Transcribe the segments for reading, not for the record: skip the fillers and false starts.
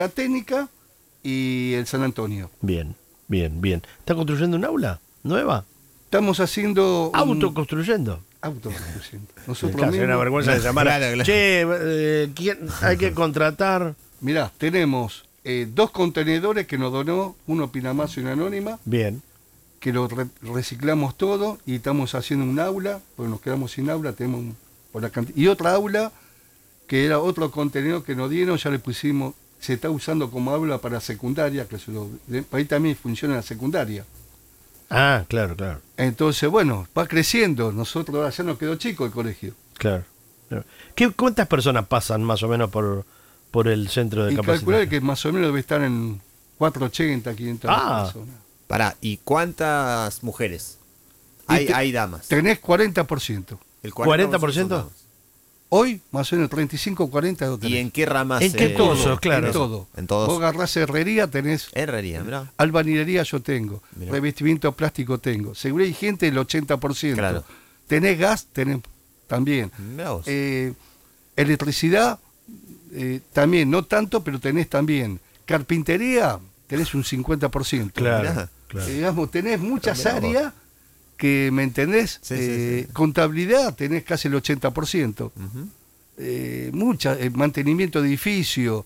la técnica y el San Antonio. Bien. ¿Está construyendo un aula nueva? Estamos haciendo... Autoconstruyendo. Nosotros Casi mismos. una vergüenza de llamar. Claro. Che, ¿quién hay que contratar? Mirá, tenemos 2 contenedores que nos donó, uno Pinamar y una Anónima, Bien. que lo reciclamos todo y estamos haciendo un aula, porque nos quedamos sin aula, tenemos por la y otra aula que era otro contenedor que nos dieron, ya le pusimos, se está usando como aula para secundaria, que ahí también funciona la secundaria. Ah, claro. Entonces, bueno, va creciendo, nosotros ahora ya nos quedó chico el colegio. Claro. ¿Cuántas personas pasan más o menos por el centro de Y capacitación? calcular que más o menos debe estar en 480, 500 personas. Pará, ¿y cuántas mujeres? Hay damas. Tenés 40%. El 40%. son damas. Hoy, más o menos 35, 40 lo tenés. ¿Y en qué ramas? ¿En qué cursos? Claro. En todo. En todos. Vos agarrás herrería, tenés... Herrería, mirá. Albañilería yo tengo. Mirá. Revestimiento plástico tengo. Seguridad y higiene el 80%. Claro. Tenés gas, tenés también. Mirá vos. Electricidad, también, no tanto, pero tenés también. Carpintería, tenés un 50%. Claro. Digamos, tenés muchas Mirá vos. áreas que, ¿me entendés? Sí. Contabilidad, tenés casi el 80%. Mantenimiento de edificio,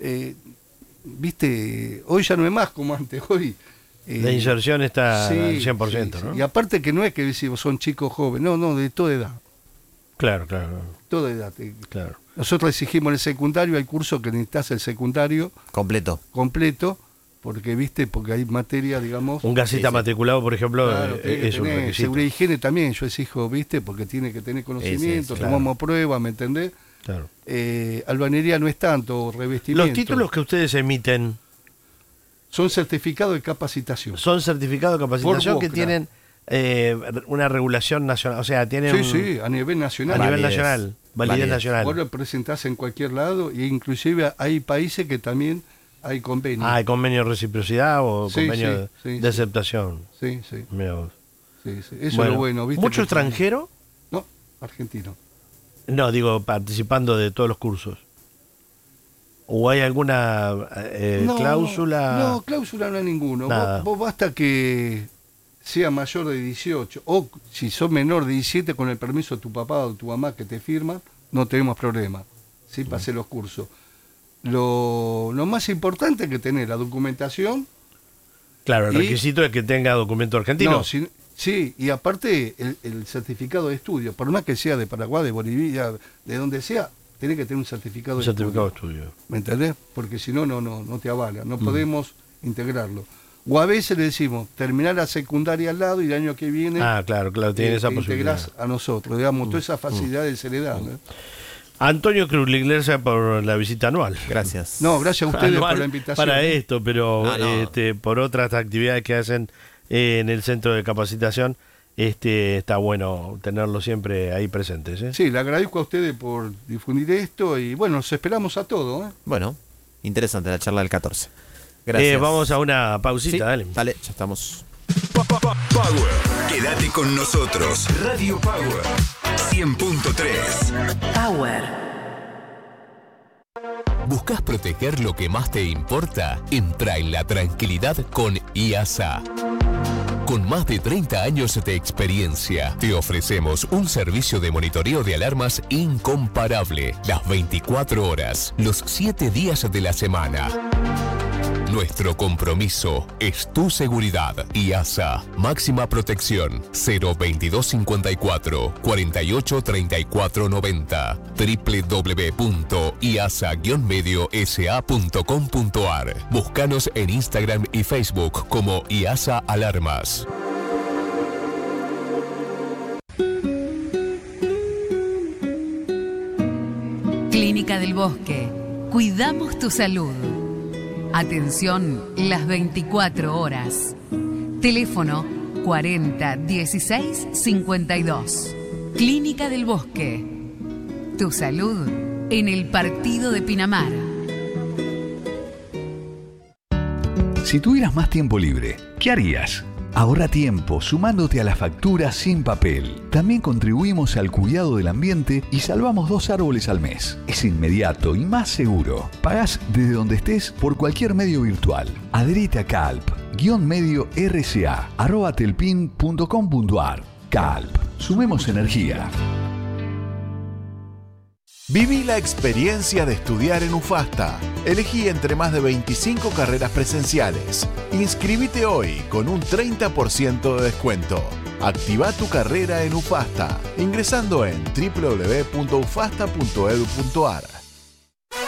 viste, hoy ya no es más como antes, hoy... La inserción está sí, al 100%, sí. ¿no? Y aparte que no es que decimos son chicos jóvenes, no, de toda edad. Claro. Toda edad. Claro. Nosotros exigimos en el secundario, hay curso que necesitas el secundario Completo. porque hay materia, digamos... Un gasista Sí. matriculado, por ejemplo, Claro, tiene que es un tener requisito. seguridad y higiene también, yo exijo, viste, porque tiene que tener conocimiento, Sí, tomamos pruebas, ¿me entendés? Claro. Albañería no es tanto, revestimiento. Los títulos que ustedes emiten son certificados de capacitación. son certificados de capacitación Por que Boca. tienen una regulación nacional, o sea, tienen Sí, a nivel nacional. a nivel Validez. nacional, validez Validez. nacional. Vos lo presentás en cualquier lado e inclusive hay países que también hay convenios. ¿Hay convenio de reciprocidad o Sí, convenio sí, de aceptación? Sí. Mirá vos. Sí. Eso es lo bueno, ¿viste? ¿Mucho Porque- extranjero? No, argentino. No, digo, participando de todos los cursos. ¿O hay alguna cláusula? No, cláusula no hay ninguno. Nada. Vos basta que sea mayor de 18 o si sos menor de 17 con el permiso de tu papá o de tu mamá que te firman, no tenemos problema. ¿Sí? Para hacer los cursos. Lo más importante es que tener la documentación. Claro, el Y- requisito es que tenga documento argentino. No, sí, y aparte el certificado de estudio, por más que sea de Paraguay, de Bolivia, de donde sea, tenés que tener un certificado Un de certificado de estudio. estudio. ¿Me entendés? Porque si no, no te avala, no podemos integrarlo. O a veces le decimos, terminar la secundaria al lado y el año que viene Claro, tiene esa te posibilidad. integrás a nosotros, digamos, toda esa facilidad se le da. ¿no? Antonio Cruz, la iglesia por la visita anual. Gracias. No, gracias a ustedes Anual por la invitación. para esto, pero No. por otras actividades que hacen en el centro de capacitación, está bueno tenerlo siempre ahí presentes. ¿eh? Sí, le agradezco a ustedes por difundir esto y bueno, nos esperamos a todos. Bueno, interesante la charla del 14. Gracias. Vamos a una pausita, Sí, dale. dale, ya estamos. Power. Quédate con nosotros. Radio Power 100.3. Power. ¿Buscas proteger lo que más te importa? Entra en la tranquilidad con IASA. Con más de 30 años de experiencia, te ofrecemos un servicio de monitoreo de alarmas incomparable. Las 24 horas, los 7 días de la semana. Nuestro compromiso es tu seguridad. IASA, máxima protección, 02254 48 34 90, www.iasa-mediosa.com.ar. Búscanos en Instagram y Facebook como IASA Alarmas. Clínica del Bosque. Cuidamos tu salud. Atención las 24 horas. Teléfono 40 16 52. Clínica del Bosque. Tu salud en el partido de Pinamar. Si tuvieras más tiempo libre, ¿qué harías? Ahorra tiempo sumándote a la factura sin papel. También contribuimos al cuidado del ambiente y salvamos 2 árboles al mes. Es inmediato y más seguro. Pagás desde donde estés por cualquier medio virtual. Adherite a Calp, _medio RCA, @telpin.com.ar. Calp, sumemos energía. Viví la experiencia de estudiar en UFASTA. Elegí entre más de 25 carreras presenciales. Inscribite hoy con un 30% de descuento. Activa tu carrera en UFASTA ingresando en www.ufasta.edu.ar.